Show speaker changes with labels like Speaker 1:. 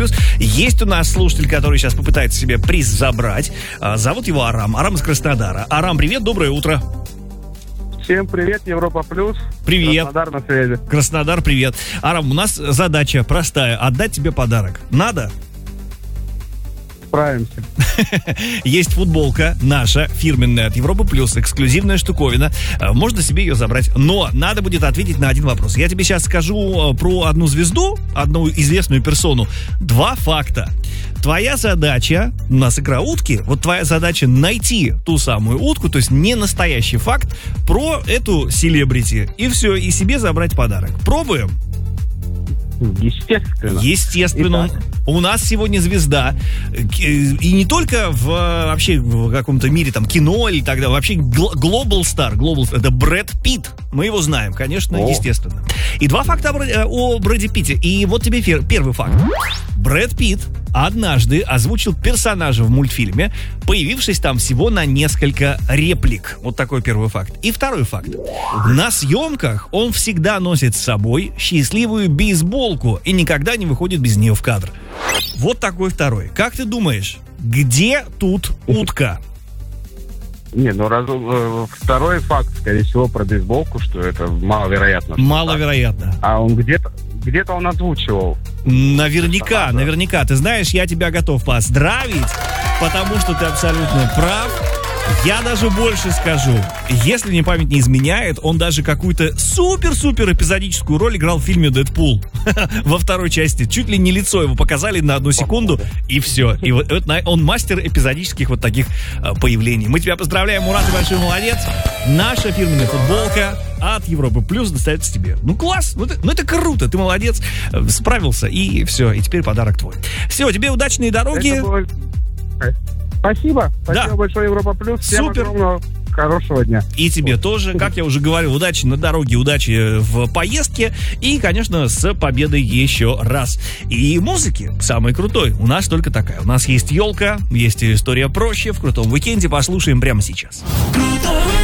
Speaker 1: Есть у нас слушатель, который сейчас попытается себе приз забрать. Зовут его Арам. Арам из Краснодара. Арам, привет, доброе утро.
Speaker 2: Всем привет, Европа Плюс.
Speaker 1: Привет.
Speaker 2: Краснодар на связи.
Speaker 1: Краснодар, привет. Арам, у нас задача простая. Отдать тебе подарок. Надо?
Speaker 2: Справимся.
Speaker 1: Есть футболка наша, фирменная, от Европы Плюс, эксклюзивная штуковина. Можно себе ее забрать. Но надо будет ответить на один вопрос. Я тебе сейчас скажу про одну звезду, одну известную персону. 2 факта. Твоя задача, у нас игра утки, вот твоя задача найти ту самую утку, то есть не настоящий факт про эту селебрити. И все, и себе забрать подарок. Пробуем? Естественно. Итак. У нас сегодня звезда. И не только вообще в каком-то мире, там, кино или так далее. Вообще Global Star. Это Брэд Питт. Мы его знаем, конечно, естественно. И 2 факта о Брэде Питте. И вот тебе первый факт. Брэд Питт однажды озвучил персонажа в мультфильме, появившись там всего на несколько реплик. Вот такой первый факт. И второй факт. На съемках он всегда носит с собой счастливую бейсболку и никогда не выходит без нее в кадр. Вот такой второй. Как ты думаешь, где тут утка?
Speaker 2: Не, второй факт, скорее всего, про бейсболку, что это маловероятно.
Speaker 1: Маловероятно.
Speaker 2: А он где-то он озвучивал.
Speaker 1: Наверняка. Ты знаешь, я тебя готов поздравить, потому что ты абсолютно прав. Я даже больше скажу. Если мне память не изменяет, он даже какую-то супер-супер эпизодическую роль играл в фильме «Дэдпул». Во второй части. Чуть ли не лицо его показали на 1 секунду, и все. И вот он мастер эпизодических вот таких появлений. Мы тебя поздравляем, Мурат, ты большой молодец. Наша фирменная футболка от Европы Плюс достается тебе. Ну класс, это круто, ты молодец, справился, и все, и теперь подарок твой. Все, тебе удачные дороги.
Speaker 2: Спасибо большое, Европа Плюс. Всем огромного хорошего дня.
Speaker 1: И тебе тоже, как я уже говорил, удачи на дороге, удачи в поездке и, конечно, с победой еще раз. И музыки самой крутой у нас только такая. У нас есть елка, есть история проще в крутом уикенде. Послушаем прямо сейчас.
Speaker 3: Крутой